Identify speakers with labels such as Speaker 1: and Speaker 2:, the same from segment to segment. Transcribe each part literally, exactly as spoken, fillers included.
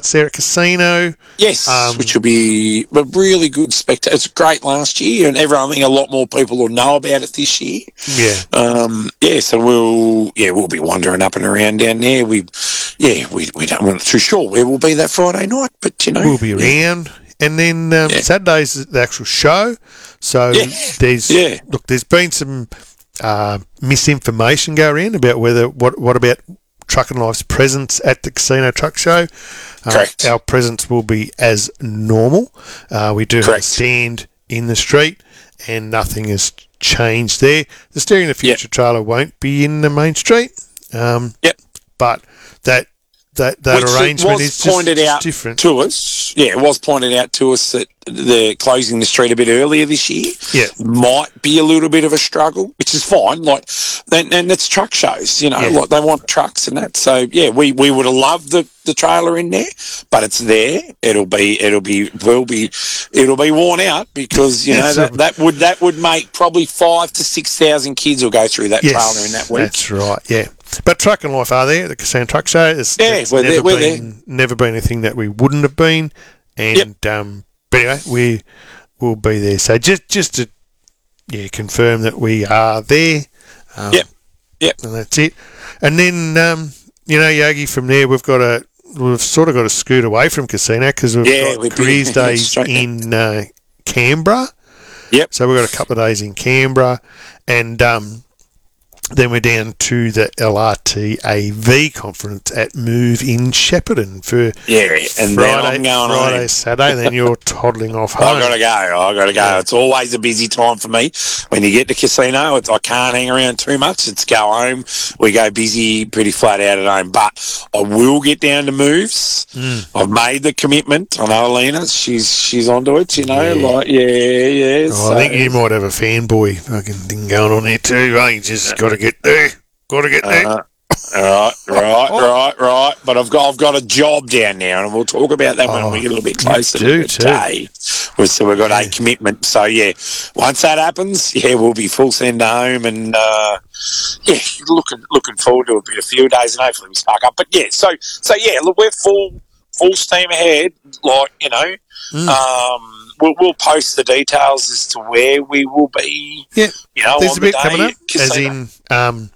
Speaker 1: starts there at Casino.
Speaker 2: Yes, um, which will be a really good spectacle. It's great last year, and everyone, I think a lot more people will know about it this year.
Speaker 1: Yeah.
Speaker 2: Um, yeah, so we'll yeah we'll be wandering up and around down there. We yeah we we don't we're not too sure where we'll be that Friday night, but you know
Speaker 1: we'll be
Speaker 2: yeah.
Speaker 1: around. And then um,
Speaker 2: yeah.
Speaker 1: Saturday's the actual show. So
Speaker 2: yeah.
Speaker 1: there's
Speaker 2: yeah.
Speaker 1: look, there's been some uh, misinformation go around about whether what what about Truck and Life's presence at the Casino Truck Show. Uh,
Speaker 2: Correct.
Speaker 1: Our presence will be as normal. Uh, we do
Speaker 2: Correct.
Speaker 1: have a stand in the street, and nothing has changed there. The Steering the Future
Speaker 2: yep.
Speaker 1: trailer won't be in the main street. Um,
Speaker 2: yep.
Speaker 1: But that that that
Speaker 2: Which
Speaker 1: arrangement
Speaker 2: was
Speaker 1: is
Speaker 2: pointed
Speaker 1: just
Speaker 2: out
Speaker 1: different
Speaker 2: to us. Yeah, it was pointed out to us that they're closing the street a bit earlier this year.
Speaker 1: Yeah,
Speaker 2: might be a little bit of a struggle, which is fine. Like, and, and it's truck shows, you know,
Speaker 1: yeah.
Speaker 2: like they want trucks and that. So yeah, we, we would have loved the, the trailer in there, but it's there. It'll be it'll be will be it'll be worn out because you know that, that would that would make probably five to six thousand kids will go through that
Speaker 1: yes,
Speaker 2: trailer in that week.
Speaker 1: That's right. Yeah. But Truck and Life are there at the Casino Truck Show. It's,
Speaker 2: yeah,
Speaker 1: it's
Speaker 2: we're
Speaker 1: never
Speaker 2: there, we're
Speaker 1: been
Speaker 2: there.
Speaker 1: never been anything that we wouldn't have been, and
Speaker 2: yep.
Speaker 1: um, but anyway, we will be there. So just just to yeah confirm that we are there. Um,
Speaker 2: yep, yep,
Speaker 1: and that's it. And then um, you know, Yogi, from there we've got a we've sort of got to scoot away from Casino because we've
Speaker 2: yeah,
Speaker 1: got careers days in uh, Canberra.
Speaker 2: Yep.
Speaker 1: So we've got a couple of days in Canberra, and um. Then we're down to the L R T A V conference at Move in Shepparton for
Speaker 2: yeah, and
Speaker 1: Friday,
Speaker 2: then I'm going
Speaker 1: Friday,
Speaker 2: home.
Speaker 1: Saturday. Then you're toddling off home.
Speaker 2: I've got to go. I've got to go. Yeah. It's always a busy time for me. When you get to Casino, it's, I can't hang around too much. It's go home. We go busy, pretty flat out at home. But I will get down to Moves.
Speaker 1: Mm.
Speaker 2: I've made the commitment. I know Alina. She's she's onto it. You know,
Speaker 1: yeah.
Speaker 2: like yeah, yeah.
Speaker 1: Oh,
Speaker 2: so.
Speaker 1: I think you might have a fanboy fucking thing going on there too. Eh? You just got to get there. Got to get there.
Speaker 2: Uh, right, right, right, right. But I've got I've got a job down now, and we'll talk about that
Speaker 1: oh,
Speaker 2: when we get a little bit closer
Speaker 1: to
Speaker 2: the day. So we've got yeah. a commitment. So yeah, once that happens, yeah, we'll be full send home, and uh, yeah, looking looking forward to a bit of few days, and hopefully we spark up. But yeah, so so yeah, look, we're full full steam ahead. Like you know, mm. um. We'll, we'll post the details as to where we will be.
Speaker 1: Yeah,
Speaker 2: you know,
Speaker 1: there's
Speaker 2: on
Speaker 1: a bit
Speaker 2: the day
Speaker 1: coming up. As in, um,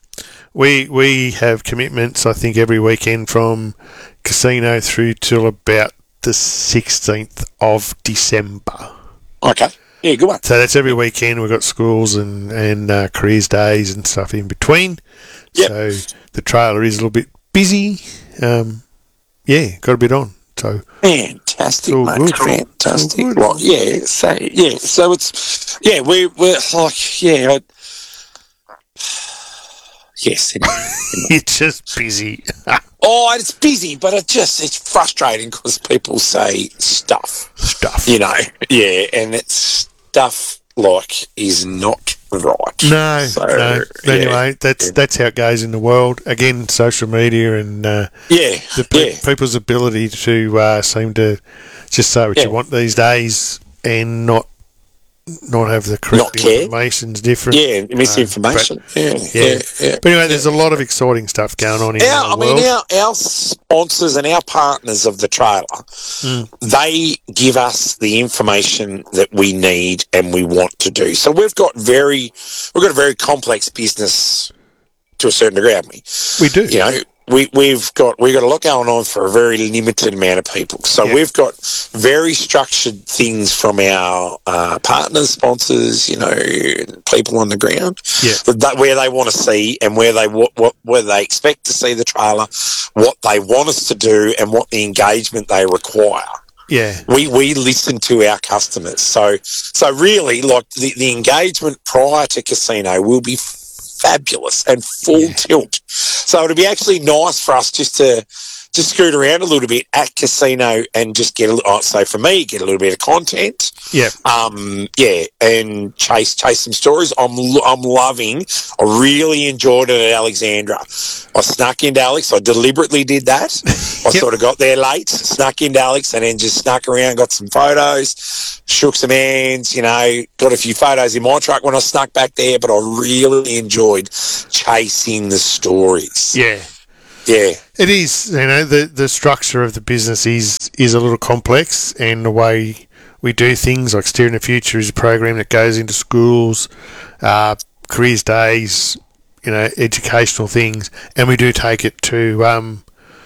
Speaker 1: we we have commitments. I think every weekend from Casino through till about the sixteenth of December.
Speaker 2: Okay, yeah, good one.
Speaker 1: So that's every weekend. We've got schools and and uh, careers days and stuff in between.
Speaker 2: Yep.
Speaker 1: So the trailer is a little bit busy. Um, yeah, got a bit on. So
Speaker 2: fantastic, mate.
Speaker 1: Good.
Speaker 2: Fantastic. Well, yeah, so yeah, so it's yeah, we we're like yeah, I, yes, it,
Speaker 1: it's just busy.
Speaker 2: oh, it's busy, but it just it's frustrating because people say stuff,
Speaker 1: stuff,
Speaker 2: you know, yeah, and it's stuff like is not right.
Speaker 1: No,
Speaker 2: so,
Speaker 1: no. Anyway,
Speaker 2: yeah,
Speaker 1: that's
Speaker 2: yeah.
Speaker 1: that's how it goes in the world. Again, social media and uh,
Speaker 2: yeah,
Speaker 1: the pe-
Speaker 2: yeah.
Speaker 1: people's ability to uh, seem to just say what
Speaker 2: yeah.
Speaker 1: you want these days and not not have the correct information is different.
Speaker 2: Yeah, misinformation.
Speaker 1: Uh,
Speaker 2: but, yeah,
Speaker 1: yeah.
Speaker 2: yeah, yeah.
Speaker 1: But anyway, there's a lot of exciting stuff going on in
Speaker 2: our,
Speaker 1: the
Speaker 2: I
Speaker 1: world.
Speaker 2: mean, our, our sponsors and our partners of the trailer,
Speaker 1: mm.
Speaker 2: they give us the information that we need and we want to do. So we've got very, we've got a very complex business to a certain degree, haven't we?
Speaker 1: We do.
Speaker 2: You know, we, we've got we've got a lot going on for a very limited amount of people. So
Speaker 1: yep.
Speaker 2: we've got very structured things from our uh, partners, sponsors, you know, people on the ground,
Speaker 1: yeah.
Speaker 2: that, where they want to see and where they what, what where they expect to see the trailer, what they want us to do, and what the engagement they require.
Speaker 1: Yeah,
Speaker 2: we we listen to our customers. So so really, like the, the engagement prior to Casino will be fabulous and full yeah. tilt. So it'd be actually nice for us just to just scoot around a little bit at Casino and just get a little, oh, so for me, get a little bit of content.
Speaker 1: Yeah.
Speaker 2: Um, yeah, and chase chase some stories. I'm I'm loving. I really enjoyed it at Alexandra. I snuck into Alex. I deliberately did that. I
Speaker 1: yep.
Speaker 2: sort of got there late, snuck into Alex, and then just snuck around, got some photos, shook some hands, you know, got a few photos in my truck when I snuck back there, but I really enjoyed chasing the stories.
Speaker 1: Yeah.
Speaker 2: Yeah.
Speaker 1: It is, you know, the, the structure of the business is is a little complex, and the way we do things, like Steering the Future is a program that goes into schools, uh, careers days, you know, educational things, and we do take it to um,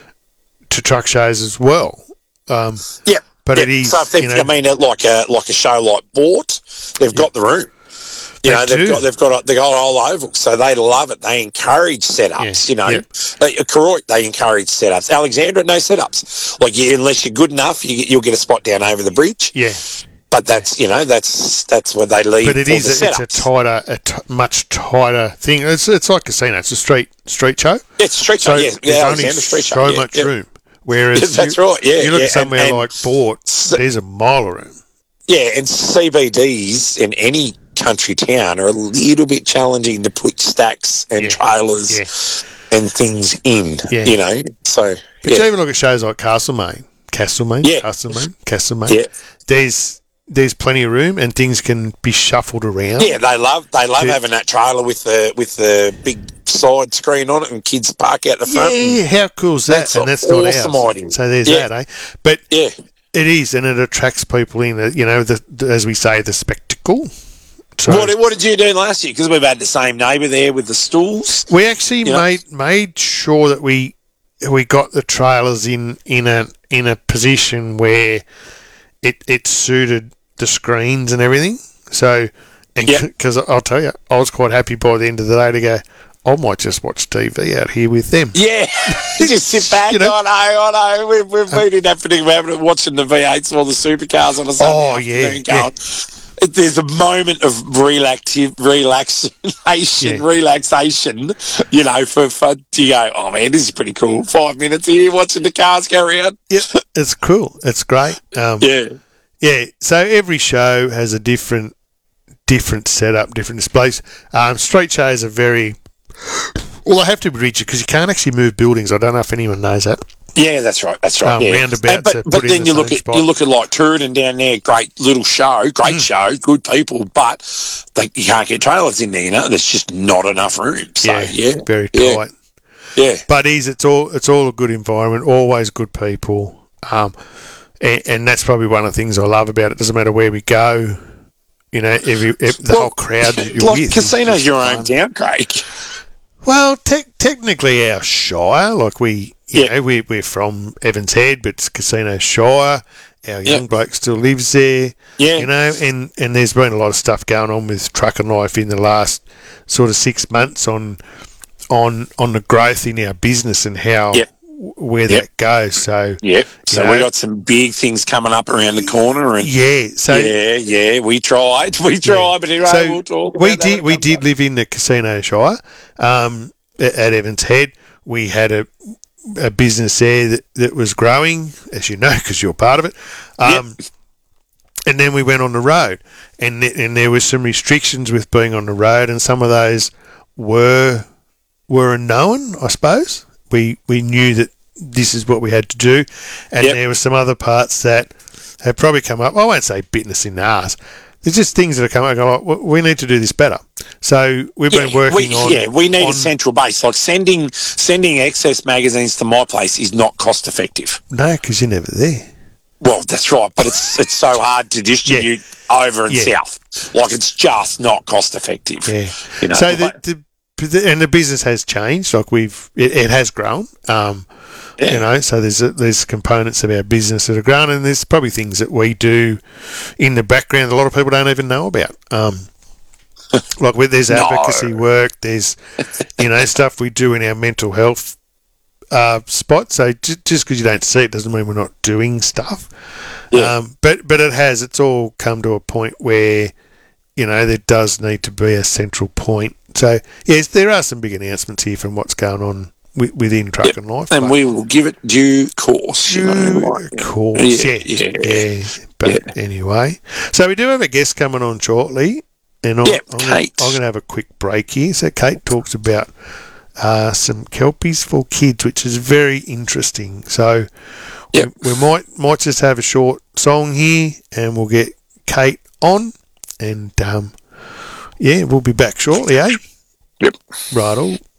Speaker 1: to truck shows as well. Um,
Speaker 2: yeah.
Speaker 1: But
Speaker 2: yeah.
Speaker 1: it is,
Speaker 2: so if they,
Speaker 1: you know,
Speaker 2: I mean, like a like a show like Bort, they've got the room. You
Speaker 1: They
Speaker 2: know, they've
Speaker 1: do.
Speaker 2: got they've got they got all oval, so they love it. They encourage setups.
Speaker 1: Yeah,
Speaker 2: You know,
Speaker 1: yeah.
Speaker 2: they, Koroit, they encourage setups. Alexandra, no setups. Like you, unless you're good enough, you, you'll get a spot down over the bridge.
Speaker 1: yeah.
Speaker 2: But that's you know that's that's what they leave.
Speaker 1: But it
Speaker 2: for
Speaker 1: is
Speaker 2: the
Speaker 1: a, it's a
Speaker 2: setups.
Speaker 1: tighter, a t- much tighter thing. It's it's like casino. It's a street street show.
Speaker 2: It's street
Speaker 1: So
Speaker 2: show. Yeah,
Speaker 1: there's
Speaker 2: yeah,
Speaker 1: only
Speaker 2: Alexandra street show.
Speaker 1: so
Speaker 2: yeah,
Speaker 1: much
Speaker 2: yeah.
Speaker 1: room. Whereas
Speaker 2: Yeah, that's
Speaker 1: you,
Speaker 2: right, yeah,
Speaker 1: you look
Speaker 2: yeah,
Speaker 1: at somewhere
Speaker 2: and- and-
Speaker 1: like Bort,
Speaker 2: So-
Speaker 1: there's a mile of room.
Speaker 2: Yeah, and C B Ds in any country town are a little bit challenging to put stacks and
Speaker 1: Yeah,
Speaker 2: trailers
Speaker 1: yeah.
Speaker 2: and things in.
Speaker 1: Yeah.
Speaker 2: You know, so
Speaker 1: But
Speaker 2: yeah.
Speaker 1: you even look at shows like Castlemaine, Castlemaine,
Speaker 2: Yeah.
Speaker 1: Castlemaine, Castlemaine.
Speaker 2: Yeah.
Speaker 1: There's there's plenty of room, and things can be shuffled around.
Speaker 2: Yeah, they love they love
Speaker 1: Yeah.
Speaker 2: having that trailer with the with the big side screen on it, and kids park out the front. and-
Speaker 1: Yeah, how cool is that?
Speaker 2: That's
Speaker 1: and that's
Speaker 2: awesome
Speaker 1: not
Speaker 2: idea.
Speaker 1: ours. So there's
Speaker 2: Yeah.
Speaker 1: that, eh? But
Speaker 2: yeah,
Speaker 1: it is, and it attracts people in. The, you know, the, the as we say, the spectacle. So
Speaker 2: what did- what did you do last year? Because we've had the same neighbour there with the stools.
Speaker 1: we actually
Speaker 2: You know?
Speaker 1: made made sure that we we got the trailers in in a in a position where it it suited the screens and everything. So,
Speaker 2: Yeah.
Speaker 1: because I'll tell you, I was quite happy by the end of the day to go, I might just watch T V out here with them.
Speaker 2: Yeah, you just sit back.
Speaker 1: You know?
Speaker 2: I know, I know. We've, we've been in that predicament, watching the V eights or the supercars on a Sunday
Speaker 1: Oh,
Speaker 2: afternoon
Speaker 1: yeah,
Speaker 2: going, There's a moment of relaxi- relaxation,
Speaker 1: Yeah.
Speaker 2: relaxation, you know, for, for you go, oh man, this is pretty cool. Five minutes here watching the cars go around.
Speaker 1: Yeah, it's cool. It's great. Um,
Speaker 2: Yeah.
Speaker 1: Yeah, so every show has a different different setup, different displays. Um, street shows are very well. They have to be rigid because you can't actually move buildings. I don't know if anyone knows that.
Speaker 2: Yeah, that's right. That's right.
Speaker 1: Um,
Speaker 2: yeah.
Speaker 1: roundabouts
Speaker 2: And- but
Speaker 1: are
Speaker 2: but
Speaker 1: put in
Speaker 2: then
Speaker 1: the
Speaker 2: you look
Speaker 1: same
Speaker 2: at
Speaker 1: spot.
Speaker 2: you look at like Turden down there. Great little show, great
Speaker 1: Mm.
Speaker 2: show, good people, but they, you can't get trailers in there. You know, there's just not enough room. So
Speaker 1: Yeah,
Speaker 2: yeah,
Speaker 1: very
Speaker 2: yeah,
Speaker 1: tight.
Speaker 2: yeah.
Speaker 1: But is it's all it's all a good environment, always good people, um, and, and that's probably one of the things I love about it. Doesn't matter where we go, you know, every, every the
Speaker 2: Well,
Speaker 1: whole crowd that you're
Speaker 2: like
Speaker 1: with. is
Speaker 2: casino's
Speaker 1: just
Speaker 2: your
Speaker 1: fun.
Speaker 2: own town, Craig.
Speaker 1: Well, te- technically our shire, like we, you
Speaker 2: Yeah.
Speaker 1: know, we, we're from Evans Head, but it's Casino Shire. Our young
Speaker 2: Yeah.
Speaker 1: bloke still lives there,
Speaker 2: Yeah.
Speaker 1: you know, and, and there's been a lot of stuff going on with Truck and Life in the last sort of six months on on on the growth in our business and how
Speaker 2: Yep.
Speaker 1: where
Speaker 2: Yep.
Speaker 1: that goes. So
Speaker 2: Yep. So
Speaker 1: You
Speaker 2: we
Speaker 1: know?
Speaker 2: got some big things coming up around the corner, and
Speaker 1: yeah, so
Speaker 2: yeah, yeah, we tried, we tried, but anyway,
Speaker 1: So
Speaker 2: we'll talk.
Speaker 1: we
Speaker 2: about that
Speaker 1: did
Speaker 2: at
Speaker 1: we
Speaker 2: some
Speaker 1: did
Speaker 2: point.
Speaker 1: live in the Casino Shire um, at, at Evans Head. We had a a business there that, that was growing, as you know, because you're part of it. Um, And then we went on the road, and th- and there was some restrictions with being on the road, and some of those were were unknown, I suppose. We we knew that this is what we had to do, and
Speaker 2: Yep.
Speaker 1: there were some other parts that have probably come up. I won't say bitten us in the arse. There's just things that have come up. Go, like, "Well, we need to do this better. So we've been working
Speaker 2: we,
Speaker 1: on.
Speaker 2: Yeah, we need
Speaker 1: on,
Speaker 2: a central base. Like sending sending excess magazines to my place is not cost effective.
Speaker 1: No, because you're never there.
Speaker 2: Well, that's right, but it's it's so hard to distribute over and
Speaker 1: Yeah.
Speaker 2: south. Like it's just not cost effective.
Speaker 1: Yeah.
Speaker 2: You know,
Speaker 1: so the,
Speaker 2: like-
Speaker 1: the, the and the business has changed. Like we've it, it has grown. Um,
Speaker 2: Yeah.
Speaker 1: You know, so there's there's components of our business that have grown, and there's probably things that we do in the background a lot of people don't even know about. Um, like with there's
Speaker 2: No.
Speaker 1: advocacy work, there's you know stuff we do in our mental health uh, spot. So j- just because you don't see it doesn't mean we're not doing stuff.
Speaker 2: Yeah.
Speaker 1: Um, but but it has. It's all come to a point where you know there does need to be a central point. So yes, there are some big announcements here from what's going on wi- within Truck
Speaker 2: Yep.
Speaker 1: and Life.
Speaker 2: and
Speaker 1: but-
Speaker 2: we will give it due course. You know, like-
Speaker 1: of course, yeah,
Speaker 2: Yeah,
Speaker 1: yeah.
Speaker 2: yeah.
Speaker 1: But anyway, so we do have a guest coming on shortly, and I'm,
Speaker 2: Yeah,
Speaker 1: I'm, gonna,
Speaker 2: Kate.
Speaker 1: I'm going to have a quick break here. So Kate talks about uh, some kelpies for kids, which is very interesting. So
Speaker 2: Yep.
Speaker 1: we, we might might just have a short song here, and we'll get Kate on, and um, yeah, we'll be back shortly, eh?
Speaker 2: Yep.
Speaker 1: Right, all.